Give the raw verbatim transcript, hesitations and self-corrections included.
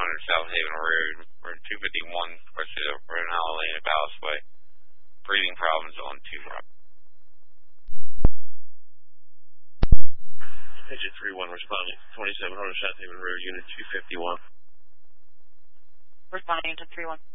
hundred South Haven Road. We're in two fifty-one, we're in Alena Palace Way. Breathing problems on two Rock. Agent three one responding, twenty-seven hundred South Haven Road, Unit two fifty-one. Responding to three one.